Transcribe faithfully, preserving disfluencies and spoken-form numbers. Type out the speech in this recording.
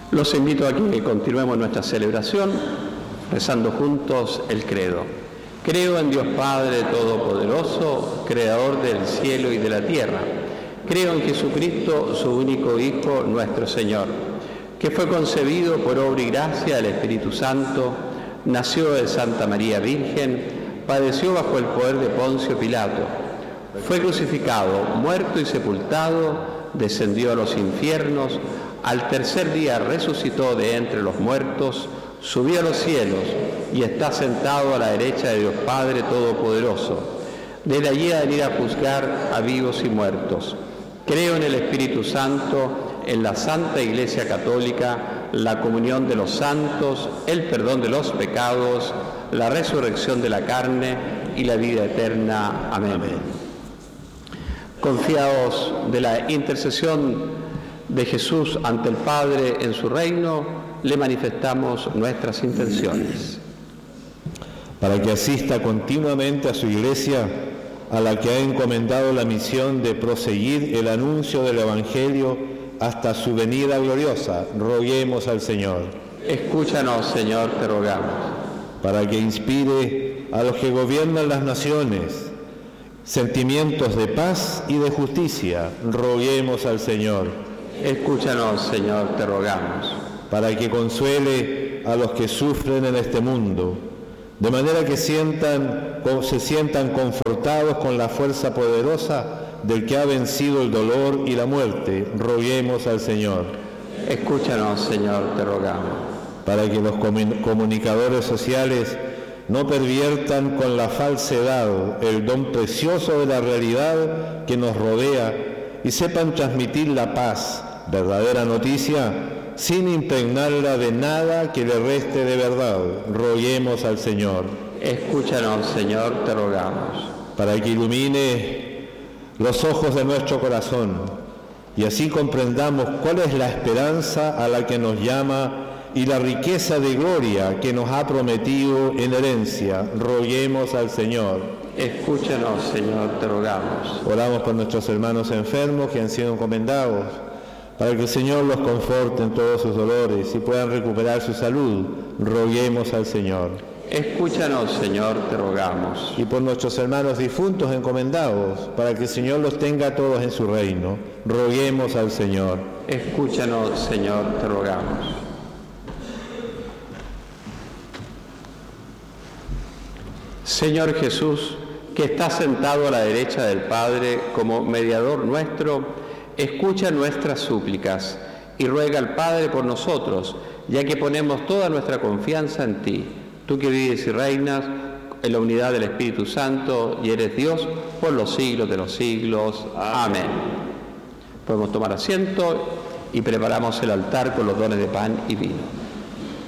Los invito a que continuemos nuestra celebración rezando juntos el credo. Creo en Dios Padre Todopoderoso, Creador del cielo y de la tierra. Creo en Jesucristo, su único Hijo, nuestro Señor, que fue concebido por obra y gracia del Espíritu Santo, nació de Santa María Virgen, padeció bajo el poder de Poncio Pilato, fue crucificado, muerto y sepultado, descendió a los infiernos, al tercer día resucitó de entre los muertos, subió a los cielos y está sentado a la derecha de Dios Padre Todopoderoso. Desde allí a venir a juzgar a vivos y muertos. Creo en el Espíritu Santo, en la Santa Iglesia Católica, la comunión de los santos, el perdón de los pecados, la resurrección de la carne y la vida eterna. Amén. Amén. Confiados de la intercesión de Jesús ante el Padre en su reino, le manifestamos nuestras intenciones. Para que asista continuamente a su iglesia, a la que ha encomendado la misión de proseguir el anuncio del Evangelio hasta su venida gloriosa, roguemos al Señor. Escúchanos, Señor, te rogamos. Para que inspire a los que gobiernan las naciones sentimientos de paz y de justicia, roguemos al Señor. Escúchanos, Señor, te rogamos. Para que consuele a los que sufren en este mundo, de manera que sientan, se sientan confortados con la fuerza poderosa del que ha vencido el dolor y la muerte, roguemos al Señor. Escúchanos, Señor, te rogamos. Para que los comunicadores sociales no perviertan con la falsedad el don precioso de la realidad que nos rodea y sepan transmitir la paz, verdadera noticia, sin impregnarla de nada que le reste de verdad, roguemos al Señor. Escúchanos, Señor, te rogamos. Para que ilumine los ojos de nuestro corazón y así comprendamos cuál es la esperanza a la que nos llama y la riqueza de gloria que nos ha prometido en herencia, roguemos al Señor. Escúchanos, Señor, te rogamos. Oramos por nuestros hermanos enfermos que han sido encomendados, para que el Señor los conforte en todos sus dolores y puedan recuperar su salud, roguemos al Señor. Escúchanos, Señor, te rogamos. Y por nuestros hermanos difuntos encomendados, para que el Señor los tenga todos en su reino, roguemos al Señor. Escúchanos, Señor, te rogamos. Señor Jesús, que estás sentado a la derecha del Padre como mediador nuestro, escucha nuestras súplicas y ruega al Padre por nosotros, ya que ponemos toda nuestra confianza en ti, tú que vives y reinas en la unidad del Espíritu Santo y eres Dios por los siglos de los siglos. Amén. Podemos tomar asiento y preparamos el altar con los dones de pan y vino.